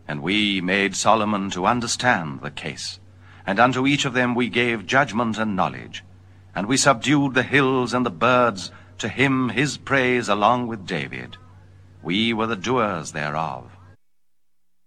And we made Solomon to understand the case, and unto each of them we gave judgment and knowledge. And we subdued the hills and the birds to him his praise along with David. We were the doers thereof.